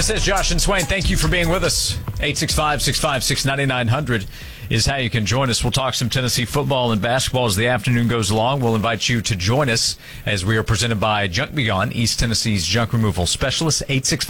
This is Josh and Swain. Thank you for being with us. 865-656-9900 is how you can join us. We'll talk some Tennessee football and basketball as the afternoon goes along. We'll invite you to join us as we are presented by Junk Beyond, East Tennessee's junk removal specialist.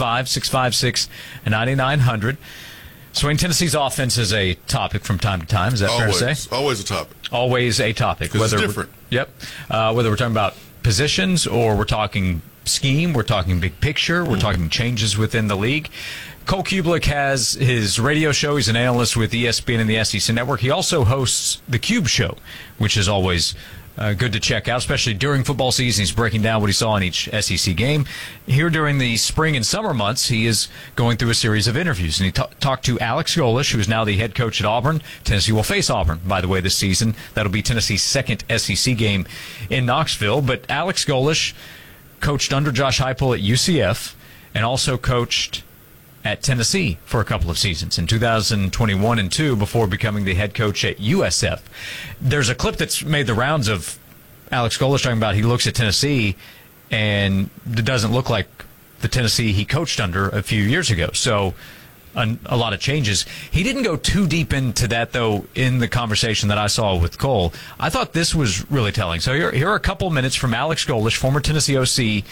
865-656-9900. Swain, Tennessee's offense is a topic from time to time. Is that fair to say? Always a topic. Always a topic. Because it's different. Whether we're talking about positions or we're talking scheme, we're talking big picture, we're talking changes within the league. Cole Cubelic has his radio show. He's an analyst with ESPN and the SEC Network. He also hosts the Cube Show, which is always good to check out, especially during football season. He's breaking down what he saw in each SEC game. Here during the spring and summer months, he is going through a series of interviews. And he talked to Alex Golesh, who is now the head coach at Auburn. Tennessee will face Auburn, by the way, this season. That'll be Tennessee's second SEC game in Knoxville. But Alex Golesh coached under Josh Heupel at UCF and also coached at Tennessee for a couple of seasons in 2021 and 2 before becoming the head coach at USF. There's a clip that's made the rounds of Alex Golesh talking about he looks at Tennessee and it doesn't look like the Tennessee he coached under a few years ago. So a lot of changes. He didn't go too deep into that, though, in the conversation that I saw with Cole. I thought this was really telling. So here are a couple minutes from Alex Golesh, former Tennessee OC,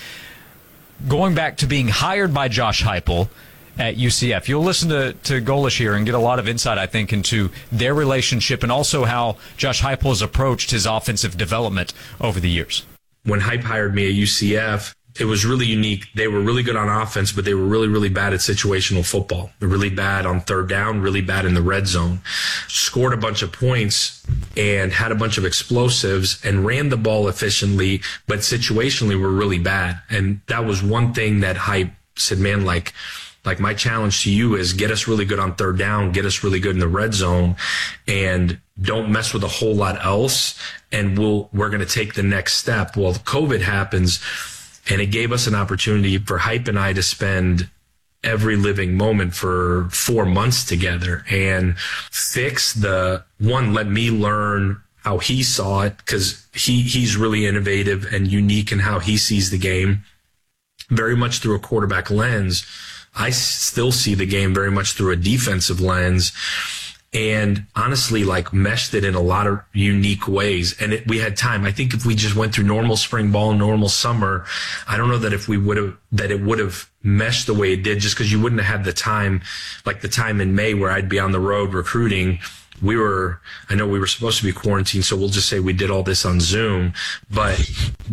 going back to being hired by Josh Heupel at UCF. You'll listen to Golesh here and get a lot of insight, I think, into their relationship and also how Josh Heupel has approached his offensive development over the years. When Hype hired me at UCF, it was really unique. They were really good on offense, but they were really, really bad at situational football. They're really bad on third down, really bad in the red zone. Scored a bunch of points and had a bunch of explosives and ran the ball efficiently, but situationally were really bad. And that was one thing that Hype said, man, like my challenge to you is get us really good on third down, get us really good in the red zone, and don't mess with a whole lot else. And we're going to take the next step. Well, COVID happens, and it gave us an opportunity for Hype and I to spend every living moment for 4 months together and fix let me learn how he saw it, because he's really innovative and unique in how he sees the game, very much through a quarterback lens. I still see the game very much through a defensive lens, and honestly, meshed it in a lot of unique ways. And we had time. I think if we just went through normal spring ball, normal summer, I don't know that it would have meshed the way it did, just because you wouldn't have had the time, like the time in May where I'd be on the road recruiting. I know we were supposed to be quarantined, so we'll just say we did all this on Zoom, but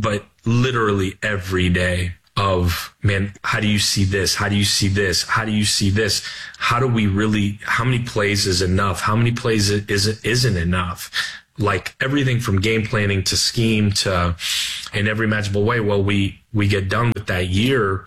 literally every day of, man, how do you see this? How do you see this? How do you see this? How many plays is enough? How many plays isn't enough? Like everything from game planning to scheme to in every imaginable way. Well, we get done with that year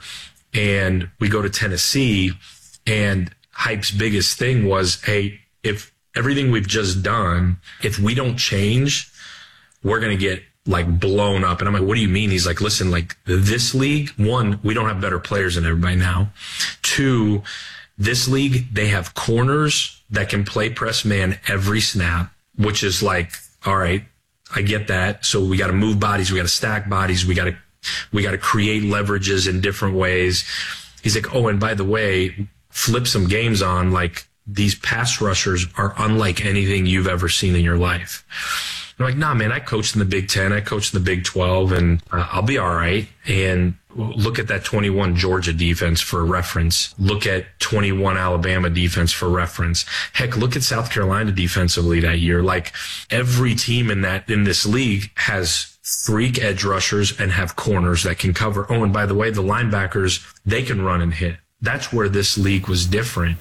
and we go to Tennessee, and Hype's biggest thing was, hey, if everything we've just done, if we don't change, we're going to get blown up. And I'm like, what do you mean? He's like, listen, this league, one, we don't have better players than everybody now. Two, this league, they have corners that can play press man every snap, which is all right, I get that. So we got to move bodies. We got to stack bodies. We got to create leverages in different ways. He's like, oh, and by the way, flip some games on, these pass rushers are unlike anything you've ever seen in your life. I'm like, nah, man, I coached in the Big Ten. I coached in the Big 12, and I'll be all right. And look at that 21 Georgia defense for reference. Look at 21 Alabama defense for reference. Heck, look at South Carolina defensively that year. Every team in this league has freak edge rushers and have corners that can cover. Oh, and by the way, the linebackers, they can run and hit. That's where this league was different.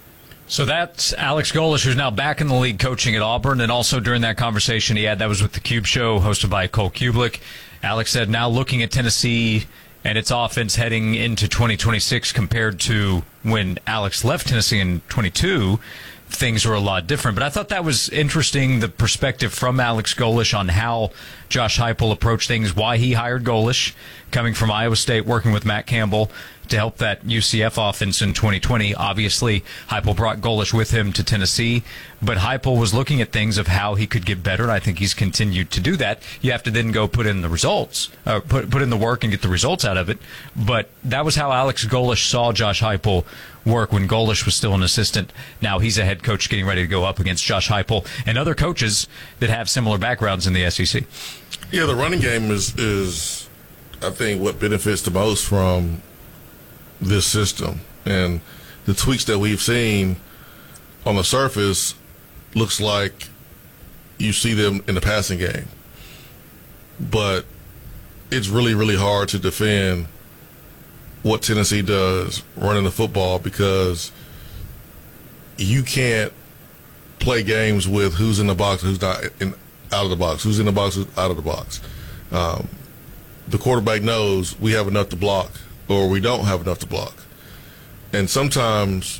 So that's Alex Golesh, who's now back in the league coaching at Auburn. And also during that conversation that was with the Cube Show, hosted by Cole Cubelic. Alex said, now looking at Tennessee and its offense heading into 2026 compared to when Alex left Tennessee in 22, things are a lot different. But I thought that was interesting, the perspective from Alex Golesh on how Josh Heupel approached things, why he hired Golesh, coming from Iowa State, working with Matt Campbell, to help that UCF offense in 2020. Obviously, Heupel brought Golesh with him to Tennessee, but Heupel was looking at things of how he could get better, and I think he's continued to do that. You have to then go put in the results, put in the work and get the results out of it. But that was how Alex Golesh saw Josh Heupel work when Golesh was still an assistant. Now he's a head coach getting ready to go up against Josh Heupel and other coaches that have similar backgrounds in the SEC. Yeah, the running game is I think, what benefits the most from this system. And the tweaks that we've seen on the surface looks like you see them in the passing game. But it's really, really hard to defend what Tennessee does running the football, because you can't play games with who's in the box, who's not out of the box, who's in the box, who's out of the box. The quarterback knows we have enough to block or we don't have enough to block. And sometimes,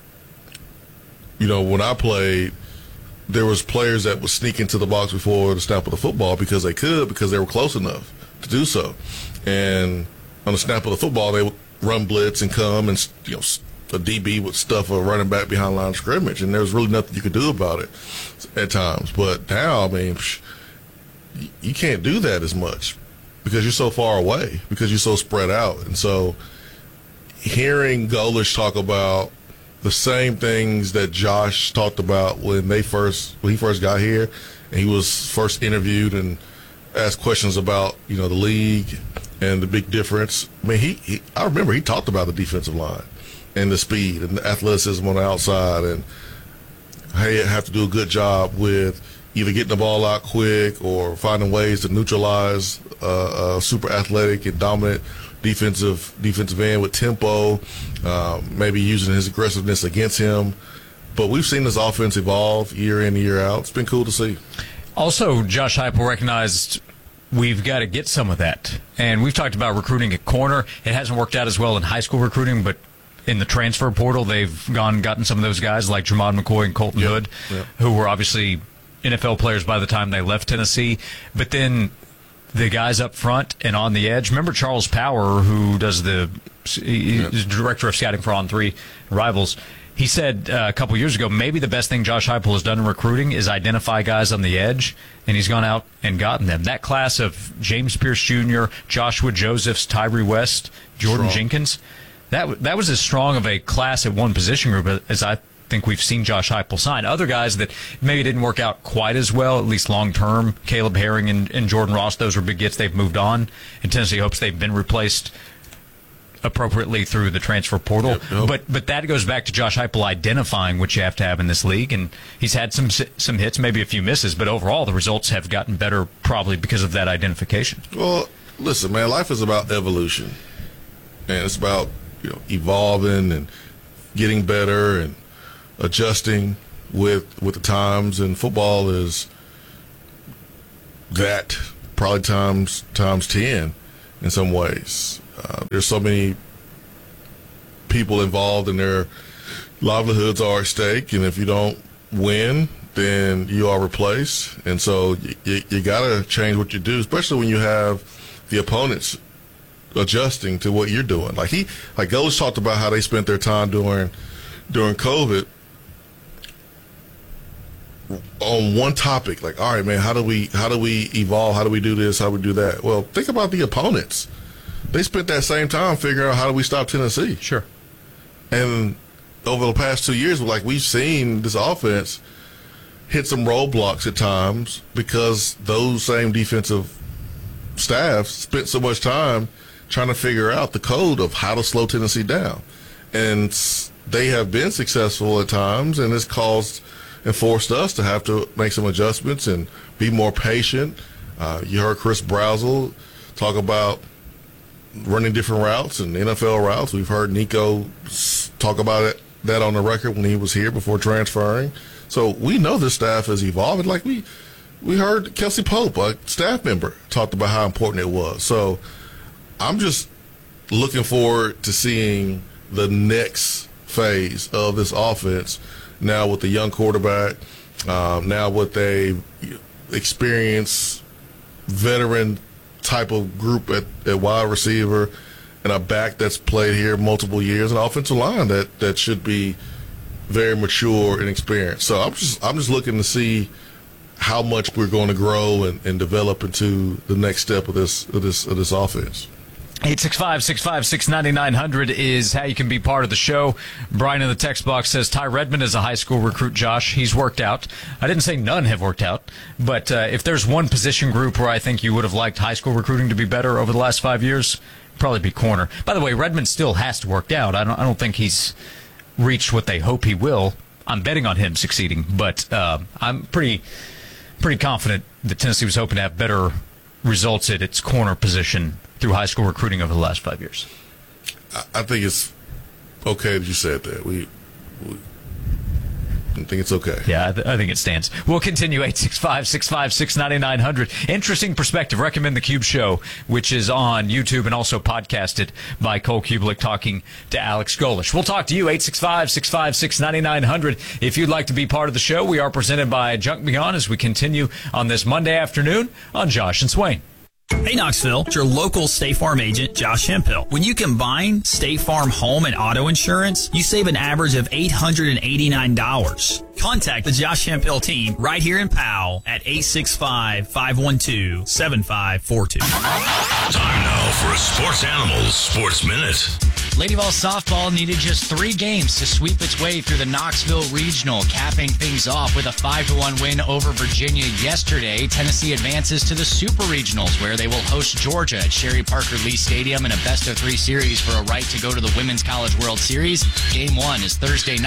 when I played, there was players that would sneak into the box before the snap of the football because they were close enough to do so. And on the snap of the football, they would run blitz and come, and a DB would stuff a running back behind line of scrimmage, and there was really nothing you could do about it at times. But now, you can't do that as much because you're so far away, because you're so spread out. And so hearing Golesh talk about the same things that Josh talked about when he first got here, and he was first interviewed and asked questions about the league and the big difference. I remember he talked about the defensive line and the speed and the athleticism on the outside, and how you have to do a good job with either getting the ball out quick or finding ways to neutralize a super athletic and dominant defensive end with tempo, maybe using his aggressiveness against him. But we've seen this offense evolve year in, year out. It's been cool to see. Also, Josh Heupel recognized we've got to get some of that. And we've talked about recruiting at corner. It hasn't worked out as well in high school recruiting, but in the transfer portal, they've gotten some of those guys like Jermon McCoy and Colton Hood, who were obviously NFL players by the time they left Tennessee. But then the guys up front and on the edge. Remember Charles Power, who does he's director of scouting for On3 Rivals. He said a couple years ago, maybe the best thing Josh Heupel has done in recruiting is identify guys on the edge, and he's gone out and gotten them. That class of James Pierce Jr., Joshua Josephs, Tyree West, Jordan Jenkins, that was as strong of a class at one position group as I think we've seen Josh Heupel sign. Other guys that maybe didn't work out quite as well, at least long term, Caleb Herring and Jordan Ross, those were big gets. They've moved on, and Tennessee hopes they've been replaced appropriately through the transfer portal. Yep. But that goes back to Josh Heupel identifying what you have to have in this league, and he's had some hits, maybe a few misses, but overall the results have gotten better probably because of that identification. Well, listen, man, life is about evolution, and it's about evolving and getting better and adjusting with the times, and football is that probably times 10 in some ways. There's so many people involved, and their livelihoods are at stake, and if you don't win, then you are replaced. And so you got to change what you do, especially when you have the opponents adjusting to what you're doing. Like Golesh talked about how they spent their time during COVID on one topic. Like, all right, man, how do we evolve? How do we do this? How do we do that? Well, think about the opponents. They spent that same time figuring out how do we stop Tennessee. Sure. And over the past 2 years, we've seen this offense hit some roadblocks at times because those same defensive staff spent so much time trying to figure out the code of how to slow Tennessee down. And they have been successful at times, and it's caused and forced us to have to make some adjustments and be more patient. You heard Chris Brazel talk about running different routes and NFL routes. We've heard Nico talk about that on the record when he was here before transferring. So we know this staff is evolving. Like we heard Kelsey Pope, a staff member, talked about how important it was. So I'm just looking forward to seeing the next phase of this offense now with the young quarterback, now with a experienced veteran type of group at wide receiver, and a back that's played here multiple years, and an offensive line that should be very mature and experienced. So I'm just looking to see how much we're going to grow and develop into the next step of this offense. 865-656-9900 is how you can be part of the show. Brian in the text box says Ty Redmond is a high school recruit, Josh. He's worked out. I didn't say none have worked out, but if there's one position group where I think you would have liked high school recruiting to be better over the last 5 years, probably be corner. By the way, Redmond still has to work out. I don't think he's reached what they hope he will. I'm betting on him succeeding, but I'm pretty confident that Tennessee was hoping to have better results at its corner position through high school recruiting over the last 5 years. I think it's okay that you said that. I think it's okay. Yeah, I think it stands. We'll continue 865-656-9900. Interesting perspective. Recommend the Cube Show, which is on YouTube and also podcasted by Cole Kubelik talking to Alex Golish. We'll talk to you, 865-656-9900. If you'd like to be part of the show, we are presented by Junk Beyond as we continue on this Monday afternoon on Josh and Swain. Hey Knoxville, it's your local State Farm agent, Josh Hemphill. When you combine State Farm home and auto insurance, you save an average of $889. Contact the Josh Hemphill team right here in Powell at 865-512-7542. Time now for a Sports Animals Sports Minute. Lady Vol softball needed just 3 games to sweep its way through the Knoxville Regional, capping things off with a 5-1 win over Virginia yesterday. Tennessee advances to the Super Regionals, where they will host Georgia at Sherry Parker Lee Stadium in a best-of-3 series for a right to go to the Women's College World Series. Game 1 is Thursday night.